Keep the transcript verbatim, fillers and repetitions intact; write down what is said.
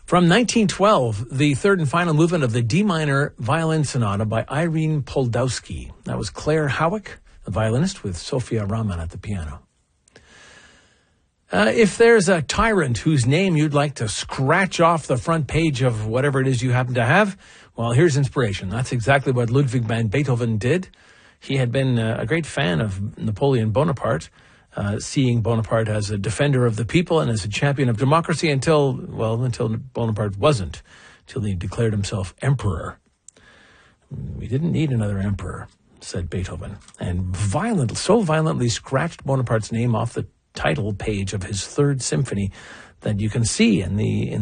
From nineteen twelve, the third and final movement of the D minor violin sonata by Irene Poldowski. That was Claire Howick, the violinist, with Sophia Rahman at the piano. Uh, if there's a tyrant whose name you'd like to scratch off the front page of whatever it is you happen to have, well, here's inspiration. That's exactly what Ludwig van Beethoven did. He had been uh, a great fan of Napoleon Bonaparte, uh, seeing Bonaparte as a defender of the people and as a champion of democracy until, well, until Bonaparte wasn't, until he declared himself emperor. We didn't need another emperor, said Beethoven, and violent, so violently scratched Bonaparte's name off the title page of his third symphony that you can see in the in